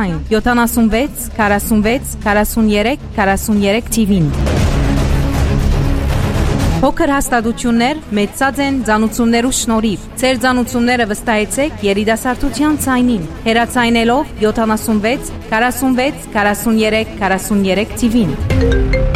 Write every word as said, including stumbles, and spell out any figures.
ցայն յոթանասունվեց քառասունվեց քառասուններեք քառասուններեք թիվին։ Փոքր հաստատություններ մեծած են ծանուցումներու շնորհիվ։ Ձեր ծանուցումները վստահեցեք երիտասարդության ցայնին, հեռացայնելով յոթանասունվեց քառասունվեց քառասուններեք քառասուններեք թիվին։